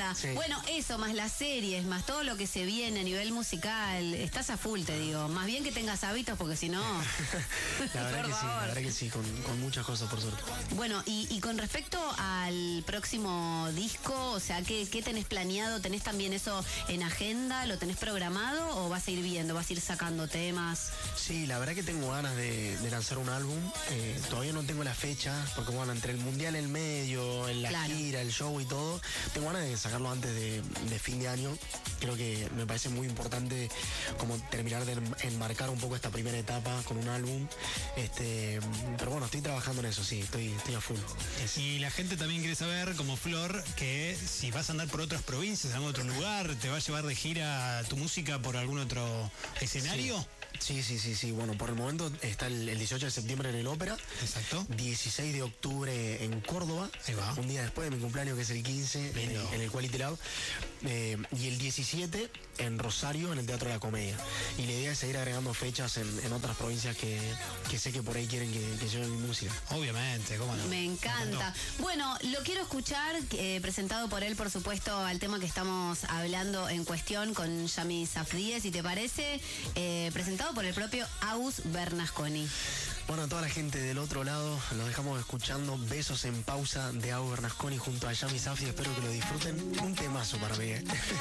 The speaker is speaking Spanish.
agenda. Sí. Bueno, eso, más las series, más todo lo que se viene a nivel musical. Estás a full, te digo. Más bien que tengas hábitos, porque si no... La verdad Por que sí, favor. la verdad que sí, con muchas cosas por suerte. Bueno, y con respecto al próximo disco, o sea, ¿qué tenés planeado? ¿Tenés también eso en agenda? ¿Lo tenés programado o vas a ir viendo, vas a ir sacando temas? Sí, la verdad que tengo ganas de lanzar un álbum. Todavía no tengo la fecha, porque bueno, entre el mundial en medio, en la Claro. gira, el show y todo, tengo ganas de sacarlo antes de fin de año. Creo que me parece muy importante como terminar de enmarcar un poco esta primera etapa con un álbum. Pero bueno, estoy trabajando en eso, sí, estoy a full. Y la gente también quiere saber, como Flor, que si vas a andar por otras provincias, en algún otro lugar, ¿te va a llevar de gira tu música por algún otro escenario? Sí. Bueno, por el momento está el 18 de septiembre en el Ópera. Exacto. 16 de octubre en Córdoba. Ahí va. Un día después de mi cumpleaños, que es el 15, Lindo. en el Quality Lab. Y el 17 en Rosario, en el Teatro de la Comedia. Y la idea es seguir agregando fechas en otras provincias que sé que por ahí quieren que lleve mi música. Obviamente, ¿cómo no? Me encanta. Bueno, lo quiero escuchar, presentado por él, por supuesto, al tema que estamos hablando en cuestión con Yami Safdie, si te parece, presentado por el propio Agus Bernasconi. Bueno, a toda la gente del otro lado, los dejamos escuchando Besos en Pausa de Agus Bernasconi junto a Yami Safdie. Espero que lo disfruten. Un temazo para mí,